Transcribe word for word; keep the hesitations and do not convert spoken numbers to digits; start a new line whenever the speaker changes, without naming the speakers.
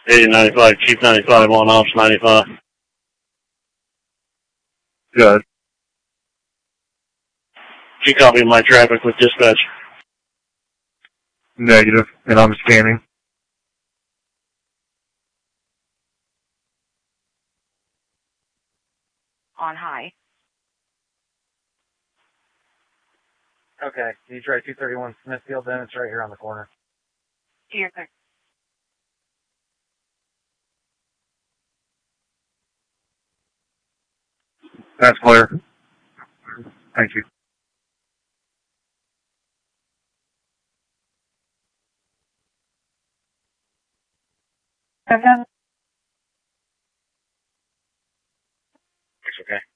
eighty ninety-five, Chief ninety-five, on ops ninety-five.
Good.
Can you copy my traffic with dispatch?
Negative, and I'm scanning.
On high.
Okay, can you try two thirty-one Smithfield then? It's right here on the corner.
Here, sir.
That's clear. Thank you.
Okay.
It's okay.